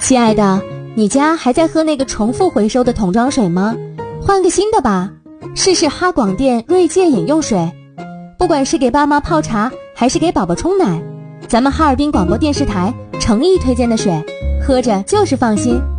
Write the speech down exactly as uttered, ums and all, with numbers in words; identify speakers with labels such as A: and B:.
A: 亲爱的，你家还在喝那个重复回收的桶装水吗？换个新的吧，试试哈广电锐界饮用水。不管是给爸妈泡茶，还是给宝宝冲奶，咱们哈尔滨广播电视台诚意推荐的水，喝着就是放心。